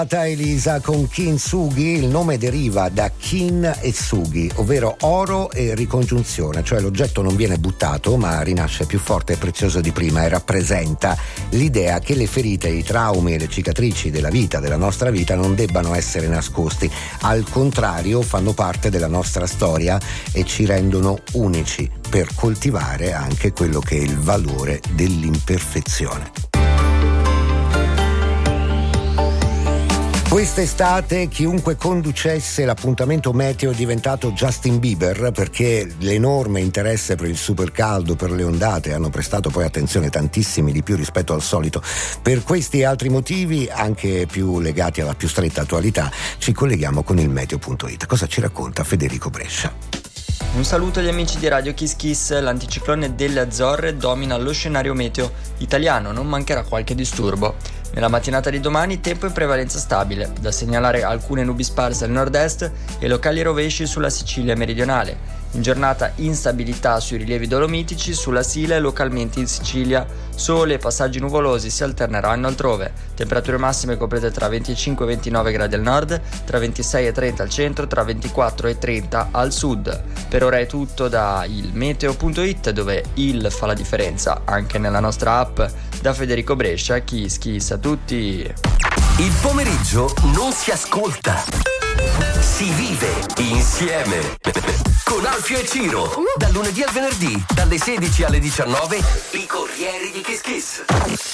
Elisa con Kintsugi. Il nome deriva da kin e sugi, ovvero oro e ricongiunzione, cioè l'oggetto non viene buttato ma rinasce più forte e prezioso di prima, e rappresenta l'idea che le ferite, i traumi e le cicatrici della vita, della nostra vita, non debbano essere nascosti, al contrario fanno parte della nostra storia e ci rendono unici per coltivare anche quello che è il valore dell'imperfezione. Quest'estate chiunque conducesse l'appuntamento meteo è diventato Justin Bieber, perché l'enorme interesse per il super caldo, per le ondate, hanno prestato poi attenzione tantissimi di più rispetto al solito. Per questi e altri motivi, anche più legati alla più stretta attualità, ci colleghiamo con il meteo.it. Cosa ci racconta Federico Brescia? Un saluto agli amici di Radio Kiss Kiss. L'anticiclone delle Azzorre domina lo scenario meteo italiano, non mancherà qualche disturbo. Nella mattinata di domani tempo in prevalenza stabile, da segnalare alcune nubi sparse al nord-est e locali rovesci sulla Sicilia meridionale. In giornata instabilità sui rilievi dolomitici, sulla Sila e localmente in Sicilia. Sole e passaggi nuvolosi si alterneranno altrove. Temperature massime comprese tra 25 e 29 gradi al nord, tra 26 e 30 al centro, tra 24 e 30 al sud. Per ora è tutto da il meteo.it, dove il fa la differenza anche nella nostra app. Da Federico Brescia, Kiss Kiss a tutti. Il pomeriggio non si ascolta, si vive insieme. Con Alfio e Ciro, dal lunedì al venerdì, dalle 16 alle 19, i Corrieri di Kiss Kiss.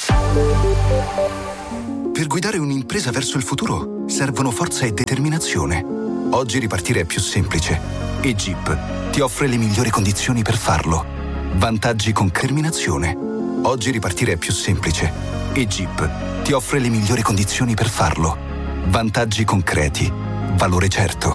Per guidare un'impresa verso il futuro servono forza e determinazione. Oggi ripartire è più semplice e Jeep ti offre le migliori condizioni per farlo. Vantaggi con determinazione. Oggi ripartire è più semplice e Jeep ti offre le migliori condizioni per farlo. Vantaggi concreti. Valore certo.